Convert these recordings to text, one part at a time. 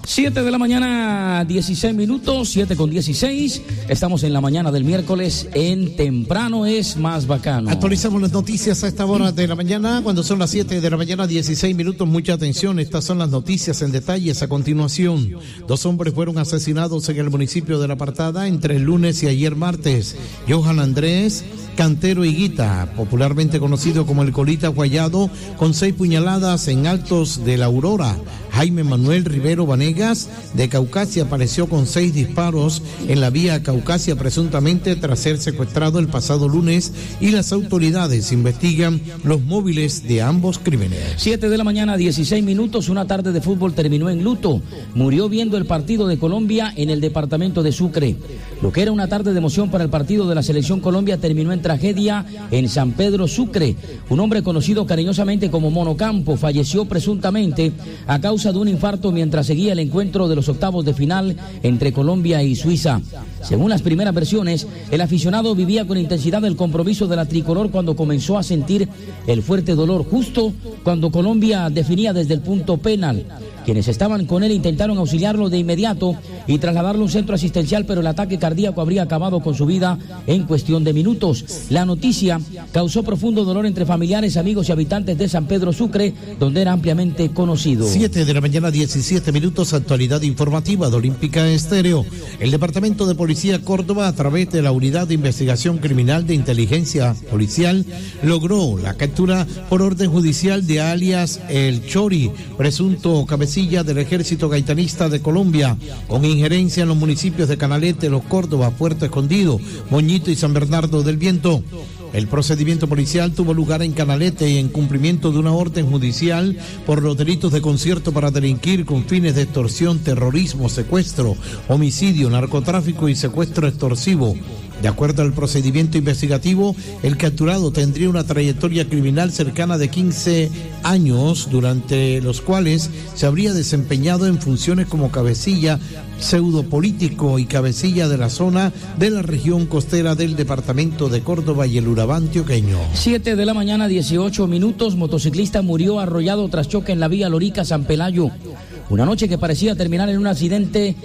7 de la mañana, 16 minutos, 7:16. Estamos en la mañana del miércoles en Temprano es Más Bacano. Actualizamos las noticias a esta hora de la mañana, cuando son las 7 de la mañana, 16 minutos. Mucha atención, estas son las noticias en detalles a continuación. 2 hombres fueron asesinados en el municipio de La Apartada entre el lunes y ayer martes. Johan Andrés Cantero Higuita, popularmente conocido como el Colita Guayado, con 6 puñaladas en Altos de la Aurora. Jaime Manuel Rivero Vanegas, de Caucasia, apareció con 6 disparos en la vía Caucasia, presuntamente tras ser secuestrado el pasado lunes, y las autoridades investigan los móviles de ambos crímenes. 7 de la mañana, 16 minutos, una tarde de fútbol terminó en luto. Murió viendo el partido de Colombia en el departamento de Sucre. Lo que era una tarde de emoción para el partido de la Selección Colombia terminó en tragedia en San Pedro Sucre. Un hombre conocido cariñosamente como Monocampo falleció presuntamente a causa de un infarto mientras seguía el encuentro de los octavos de final entre Colombia y Suiza. Según las primeras versiones, el aficionado vivía con intensidad el compromiso de la tricolor cuando comenzó a sentir el fuerte dolor justo cuando Colombia definía desde el punto penal. Quienes estaban con él intentaron auxiliarlo de inmediato y trasladarlo a un centro asistencial, pero el ataque cardíaco habría acabado con su vida en cuestión de minutos. La noticia causó profundo dolor entre familiares, amigos y habitantes de San Pedro Sucre, donde era ampliamente conocido. 7 de la mañana, 17 minutos, actualidad informativa de Olímpica Estéreo. El Departamento de Policía Córdoba, a través de la Unidad de Investigación Criminal de Inteligencia Policial, logró la captura por orden judicial de alias El Chori, presunto cabecilla del Ejército Gaitanista de Colombia, con injerencia en los municipios de Canalete, Los Córdoba, Puerto Escondido, Moñito y San Bernardo del Viento. El procedimiento policial tuvo lugar en Canalete y en cumplimiento de una orden judicial por los delitos de concierto para delinquir con fines de extorsión, terrorismo, secuestro, homicidio, narcotráfico y secuestro extorsivo. De acuerdo al procedimiento investigativo, el capturado tendría una trayectoria criminal cercana de 15 años, durante los cuales se habría desempeñado en funciones como cabecilla pseudopolítico y cabecilla de la zona de la región costera del departamento de Córdoba y el Urabá antioqueño. 7 de la mañana, 18 minutos, motociclista murió arrollado tras choque en la vía Lorica-San Pelayo. Una noche que parecía terminar en un accidente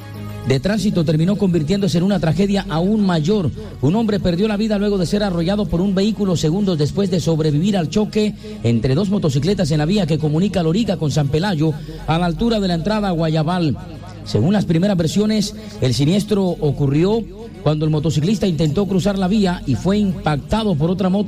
de tránsito terminó convirtiéndose en una tragedia aún mayor. Un hombre perdió la vida luego de ser arrollado por un vehículo segundos después de sobrevivir al choque entre 2 motocicletas en la vía que comunica Lorica con San Pelayo, a la altura de la entrada a Guayabal. Según las primeras versiones, el siniestro ocurrió cuando el motociclista intentó cruzar la vía y fue impactado por otra moto